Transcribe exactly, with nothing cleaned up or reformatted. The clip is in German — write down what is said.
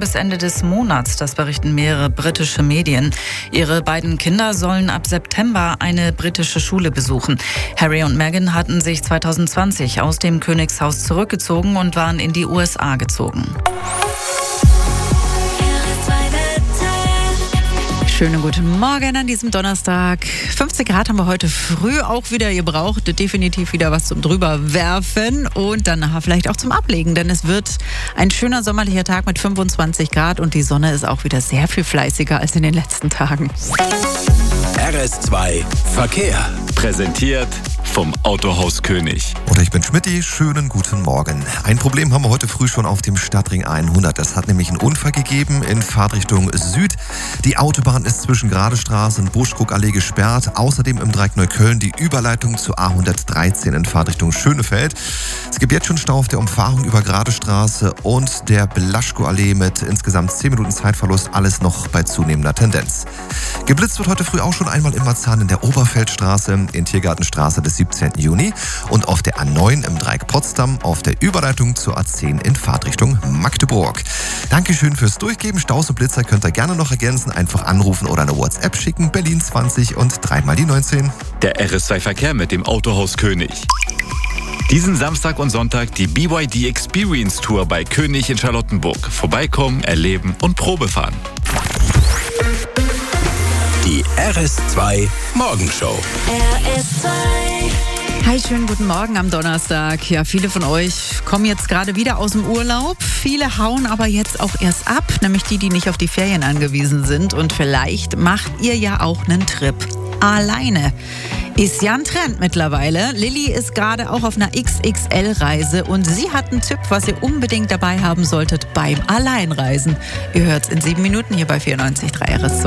bis Ende des Monats, das berichten mehrere britische Medien. Ihre beiden Kinder sollen ab September eine britische Schule besuchen. Harry und Meghan hatten sich zwanzig zwanzig aus dem Königshaus zurückgezogen und waren in die U S A gezogen. Schönen guten Morgen an diesem Donnerstag. fünfzehn Grad haben wir heute früh auch wieder. Ihr braucht definitiv wieder was zum Drüberwerfen und danach vielleicht auch zum Ablegen, denn es wird ein schöner sommerlicher Tag mit fünfundzwanzig Grad und die Sonne ist auch wieder sehr viel fleißiger als in den letzten Tagen. R S zwei Verkehr. Präsentiert vom Autohaus König. Und ich bin Schmidti, schönen guten Morgen. Ein Problem haben wir heute früh schon auf dem Stadtring hundert. Es hat nämlich einen Unfall gegeben in Fahrtrichtung Süd. Die Autobahn ist zwischen Gradestraße und Buschkrugallee gesperrt. Außerdem im Dreieck Neukölln die Überleitung zur A hundertdreizehn in Fahrtrichtung Schönefeld. Es gibt jetzt schon Stau auf der Umfahrung über Gradestraße und der Blaschko-Allee mit insgesamt zehn Minuten Zeitverlust. Alles noch bei zunehmender Tendenz. Geblitzt wird heute früh auch schon einmal in Marzahn in der Oberfeldstraße, in Tiergartenstraße des siebzehnten Juni und auf der A neun im Dreieck Potsdam auf der Überleitung zur A zehn in Fahrtrichtung Magdeburg. Dankeschön fürs Durchgeben. Staus und Blitzer könnt ihr gerne noch ergänzen. Einfach anrufen oder eine WhatsApp schicken. Berlin zwanzig und dreimal die neunzehn. Der R S zwei Verkehr mit dem Autohaus König. Diesen Samstag und Sonntag die B Y D Experience Tour bei König in Charlottenburg. Vorbeikommen, erleben und Probefahren. Die R S zwei Morgenshow. R S zwei. Hi, schönen guten Morgen am Donnerstag. Ja, viele von euch kommen jetzt gerade wieder aus dem Urlaub. Viele hauen aber jetzt auch erst ab, nämlich die, die nicht auf die Ferien angewiesen sind. Und vielleicht macht ihr ja auch einen Trip alleine. Ist ja ein Trend mittlerweile. Lilly ist gerade auch auf einer X X L-Reise und sie hat einen Tipp, was ihr unbedingt dabei haben solltet beim Alleinreisen. Ihr hört's in sieben Minuten hier bei vierundneunzig Komma drei R S zwei.